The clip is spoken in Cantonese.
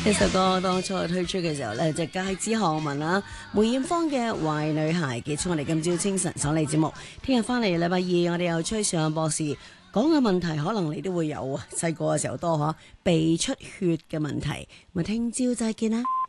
呢首歌當初推出嘅時候呢，就係戒指項文啦，梅艷芳嘅《壞女孩》。結束我哋今朝清晨爽利節目，聽日翻嚟禮拜二，我哋又吹上博士講嘅問題，可能你都會有啊，細個嘅時候多吓，鼻出血嘅問題。咁啊，聽朝再見啦。